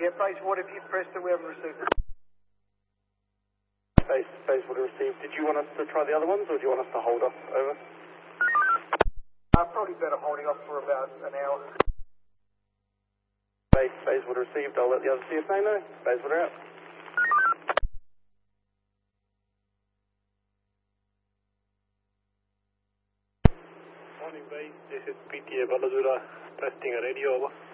Yeah, Bayswater, if you pressed it, we haven't received it. Bayswater received. Did you want us to try the other ones, or do you want us to hold off? Over. Probably better holding off for about an hour. Bayswater received. I'll let the other CSA know. Bayswater out. Morning, Bay. This is PTA Baladura. Testing a radio. Over.